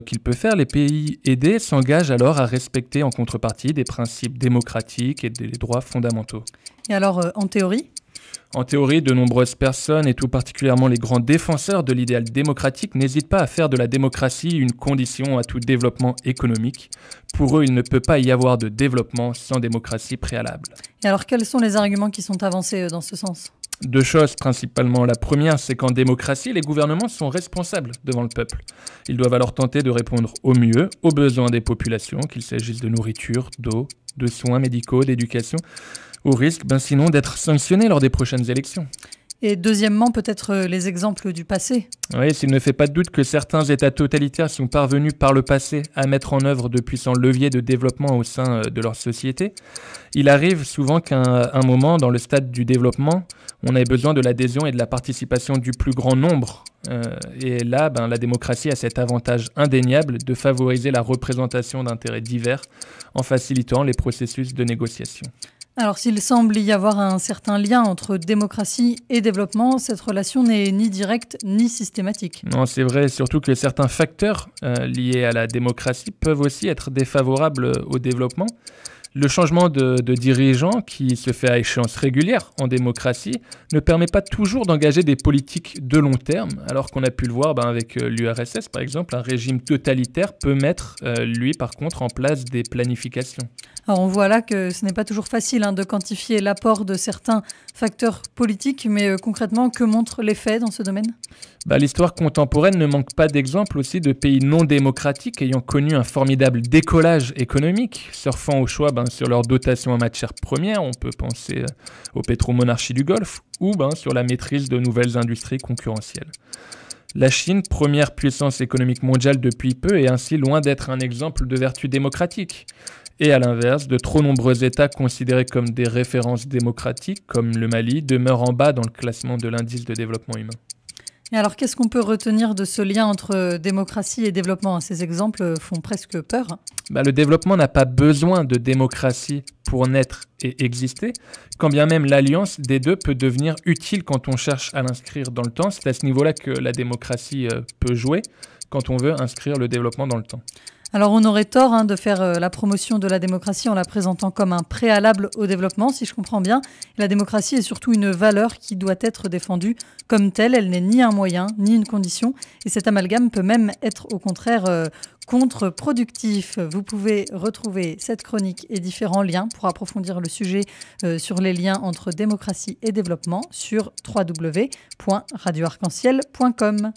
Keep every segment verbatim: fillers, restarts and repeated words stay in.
qu'il peut faire, les pays aidés s'engagent alors à respecter en contrepartie des principes démocratiques et des droits fondamentaux. Et alors, euh, en théorie ? En théorie, de nombreuses personnes, et tout particulièrement les grands défenseurs de l'idéal démocratique, n'hésitent pas à faire de la démocratie une condition à tout développement économique. Pour eux, il ne peut pas y avoir de développement sans démocratie préalable. Et alors, quels sont les arguments qui sont avancés euh, dans ce sens ? Deux choses principalement. La première, c'est qu'en démocratie, les gouvernements sont responsables devant le peuple. Ils doivent alors tenter de répondre au mieux aux besoins des populations, qu'il s'agisse de nourriture, d'eau, de soins médicaux, d'éducation, au risque, ben sinon, d'être sanctionnés lors des prochaines élections. Et deuxièmement, peut-être euh, les exemples du passé. Oui, s'il ne fait pas de doute que certains États totalitaires sont parvenus par le passé à mettre en œuvre de puissants leviers de développement au sein de leur société, il arrive souvent qu'à un moment, dans le stade du développement, on ait besoin de l'adhésion et de la participation du plus grand nombre. Euh, et là, ben, la démocratie a cet avantage indéniable de favoriser la représentation d'intérêts divers en facilitant les processus de négociation. Alors, s'il semble y avoir un certain lien entre démocratie et développement, cette relation n'est ni directe ni systématique. Non, c'est vrai, surtout que certains facteurs euh, liés à la démocratie peuvent aussi être défavorables au développement. Le changement de, de dirigeant, qui se fait à échéance régulière en démocratie, ne permet pas toujours d'engager des politiques de long terme, alors qu'on a pu le voir ben, avec euh, l'U R S S par exemple. Un régime totalitaire peut mettre, euh, lui par contre, en place des planifications. Alors on voit là que ce n'est pas toujours facile hein, de quantifier l'apport de certains facteurs politiques, mais euh, concrètement, que montrent les faits dans ce domaine ? Bah, l'histoire contemporaine ne manque pas d'exemples aussi de pays non démocratiques ayant connu un formidable décollage économique, surfant au choix ben, sur leur dotation en matières premières. On peut penser euh, aux pétromonarchies du Golfe ou ben, sur la maîtrise de nouvelles industries concurrentielles. La Chine, première puissance économique mondiale depuis peu, est ainsi loin d'être un exemple de vertu démocratique. Et à l'inverse, de trop nombreux États considérés comme des références démocratiques, comme le Mali, demeurent en bas dans le classement de l'indice de développement humain. Et alors, qu'est-ce qu'on peut retenir de ce lien entre démocratie et développement ? Ces exemples font presque peur. Bah, le développement n'a pas besoin de démocratie pour naître et exister, quand bien même l'alliance des deux peut devenir utile quand on cherche à l'inscrire dans le temps. C'est à ce niveau-là que la démocratie euh, peut jouer, quand on veut inscrire le développement dans le temps. Alors on aurait tort hein, de faire euh, la promotion de la démocratie en la présentant comme un préalable au développement, si je comprends bien. La démocratie est surtout une valeur qui doit être défendue comme telle. Elle n'est ni un moyen, ni une condition. Et cet amalgame peut même être au contraire euh, contre-productif. Vous pouvez retrouver cette chronique et différents liens pour approfondir le sujet euh, sur les liens entre démocratie et développement sur w w w point radio arc en ciel point com.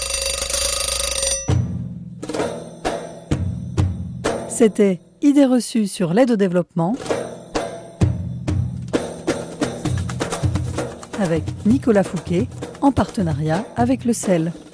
C'était Idées reçues sur l'aide au développement avec Nicolas Fouquet en partenariat avec le C E L.